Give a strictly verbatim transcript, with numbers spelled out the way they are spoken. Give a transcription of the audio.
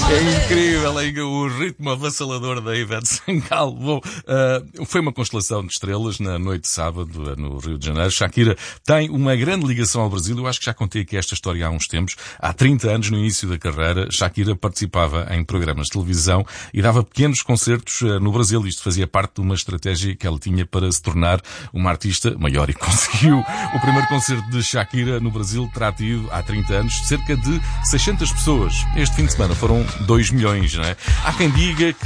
É incrível, é o ritmo avassalador da Ivete Sangalo. Bom, uh, foi uma constelação de estrelas na noite de sábado no Rio de Janeiro. Shakira tem uma grande ligação ao Brasil. Eu acho que já contei aqui esta história há uns tempos. Há trinta anos, no início da carreira, Shakira participava em programas de televisão e dava pequenos concertos uh, no Brasil. Isto fazia parte de uma estratégia que ela tinha para se tornar uma artista maior e conseguiu. O primeiro concerto de Shakira no Brasil terá tido, há trinta anos, cerca de seiscentas pessoas. Este fim de semana foram dois milhões, não é? Há quem diga que